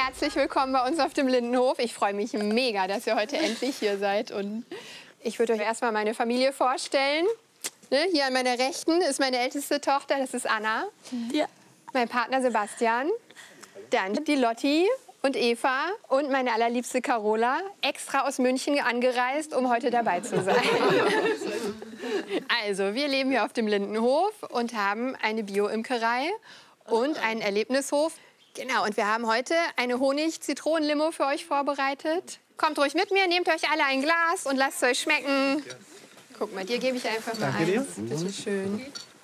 Herzlich willkommen bei uns auf dem Lindenhof. Ich freue mich mega, dass ihr heute endlich hier seid. Und ich würde euch erstmal meine Familie vorstellen. Ne, hier an meiner Rechten ist meine älteste Tochter, das ist Anna. Ja. Mein Partner Sebastian. Dann die Lotti und Eva und meine allerliebste Carola, extra aus München angereist, um heute dabei zu sein. Also, wir leben hier auf dem Lindenhof und haben eine Bio-Imkerei und einen Erlebnishof. Genau, und wir haben heute eine Honig-Zitronen-Limo für euch vorbereitet. Kommt ruhig mit mir, nehmt euch alle ein Glas und lasst es euch schmecken. Guck mal, dir gebe ich einfach mal eins. Bitte schön.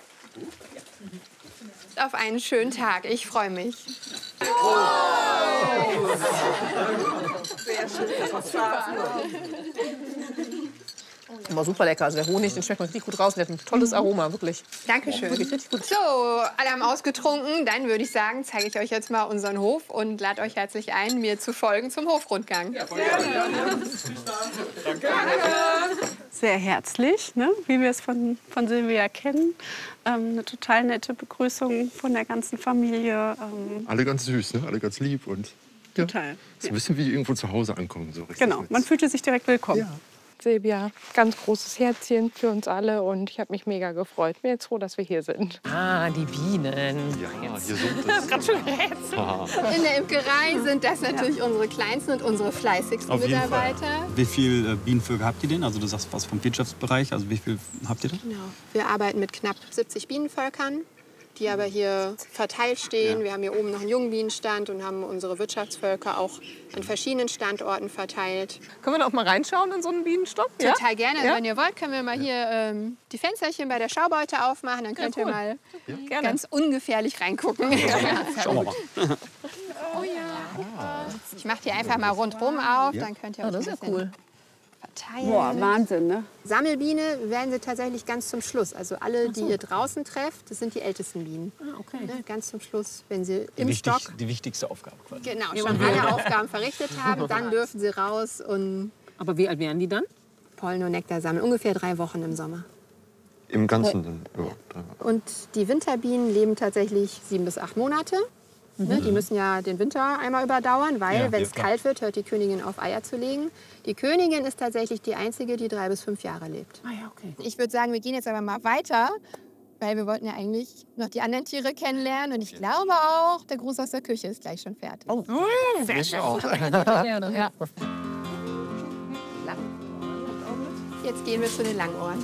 Auf einen schönen Tag. Ich freue mich. Oh. Sehr schön. Immer super lecker. Also der Honig, den schmeckt man richtig gut raus. Der hat ein tolles Aroma, wirklich. Dankeschön. Wirklich richtig gut. So, alle haben ausgetrunken. Dann würde ich sagen, zeige ich euch jetzt mal unseren Hof und lade euch herzlich ein, mir zu folgen zum Hofrundgang. Ja, Danke. Sehr herzlich, ne? Wie wir es von Silvia kennen. Eine total nette Begrüßung von der ganzen Familie. Alle ganz süß, ne? Alle ganz lieb und ja, total. So ein bisschen wie irgendwo zu Hause ankommen. So richtig Genau, man fühlte sich direkt willkommen. Ja. Silvia, ganz großes Herzchen für uns alle und ich habe mich mega gefreut. Bin jetzt froh, dass wir hier sind. Ah, die Bienen. Ja, hier sind es. Gerade schon rätselt. In der Imkerei sind das natürlich unsere kleinsten und unsere fleißigsten Auf jeden Mitarbeiter. Fall. Wie viele Bienenvölker habt ihr denn? Also du sagst was vom Wirtschaftsbereich. Also wie viel habt ihr denn? Genau. Wir arbeiten mit knapp 70 Bienenvölkern, die aber hier verteilt stehen. Wir haben hier oben noch einen Jungbienenstand und haben unsere Wirtschaftsvölker auch an verschiedenen Standorten verteilt. Können wir noch mal reinschauen in so einen Bienenstock? Ja? Total gerne. Ja? Wenn ihr wollt, können wir mal hier die Fensterchen bei der Schaubeute aufmachen. Dann könnt ihr mal ganz ungefährlich reingucken. Schauen wir mal. Oh ja. Ich mache die einfach mal rundherum auf. Dann könnt ihr euch das ist ja cool. verteilen. Boah, Wahnsinn, ne? Sammelbiene werden sie tatsächlich ganz zum Schluss. Also alle, die ihr draußen trefft, das sind die ältesten Bienen. Ah, okay. Ne, ganz zum Schluss, wenn sie im Stock Die wichtigste Aufgabe quasi. genau, schon alle Aufgaben verrichtet haben, dann dürfen sie raus und Aber wie alt wären die dann? Pollen und Nektar sammeln. Ungefähr 3 Wochen im Sommer. Im Ganzen dann. Ja. Und die Winterbienen leben tatsächlich 7 bis 8 Monate. Ne, die müssen ja den Winter einmal überdauern, weil Ja, wenn ja, es klar. kalt wird, hört die Königin auf, Eier zu legen. Die Königin ist tatsächlich die einzige, die 3 bis 5 Jahre lebt. Ah ja, okay. Ich würde sagen, wir gehen jetzt aber mal weiter, weil wir wollten ja eigentlich noch die anderen Tiere kennenlernen. Und ich glaube auch, der Gruß aus der Küche ist gleich schon fertig. Oh, sehr schön. Gerne. Ja. Jetzt gehen wir zu den Langohren.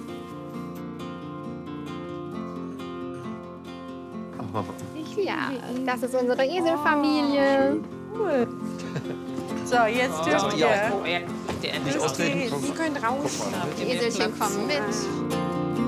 Ja, das ist unsere Eselfamilie. So, jetzt dürft ihr. Habt ihr endlich austreten? Die können raus. Die Eselchen kommen mit.